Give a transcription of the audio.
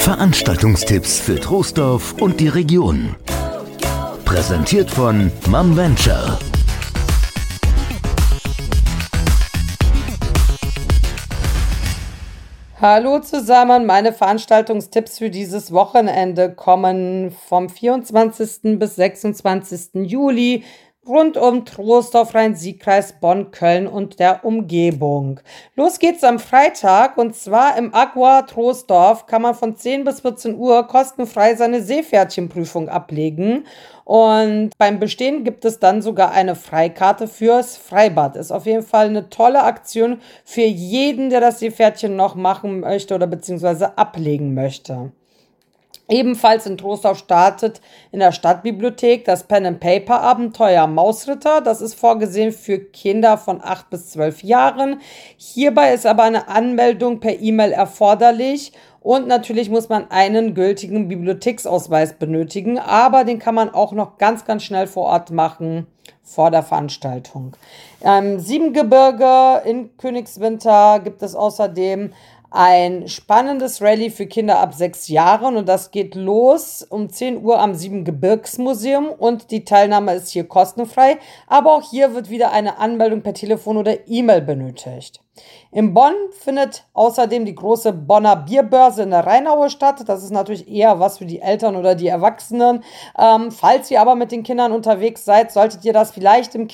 Veranstaltungstipps für Troisdorf und die Region. Präsentiert von MumVenture. Hallo zusammen, meine Veranstaltungstipps für dieses Wochenende kommen vom 24. bis 26. Juli rund um Troisdorf, Rhein-Sieg-Kreis, Bonn, Köln und der Umgebung. Los geht's am Freitag und zwar im Aqua Troisdorf kann man von 10 bis 14 Uhr kostenfrei seine Seepferdchenprüfung ablegen. Und beim Bestehen gibt es dann sogar eine Freikarte fürs Freibad. Ist auf jeden Fall eine tolle Aktion für jeden, der das Seepferdchen noch machen möchte oder beziehungsweise ablegen möchte. Ebenfalls in Troisdorf startet in der Stadtbibliothek das Pen-and-Paper-Abenteuer Mausritter. Das ist vorgesehen für Kinder von 8 bis 12 Jahren. Hierbei ist aber eine Anmeldung per E-Mail erforderlich. Und natürlich muss man einen gültigen Bibliotheksausweis benötigen, aber den kann man auch noch ganz, ganz schnell vor Ort machen, vor der Veranstaltung. Siebengebirge in Königswinter gibt es außerdem ein spannendes Rallye für Kinder ab 6 Jahren und das geht los um 10 Uhr am Siebengebirgsmuseum und die Teilnahme ist hier kostenfrei, aber auch hier wird wieder eine Anmeldung per Telefon oder E-Mail benötigt. In Bonn findet außerdem die große Bonner Bierbörse in der Rheinaue statt. Das ist natürlich eher was für die Eltern oder die Erwachsenen. Falls ihr aber mit den Kindern unterwegs seid, solltet ihr das vielleicht im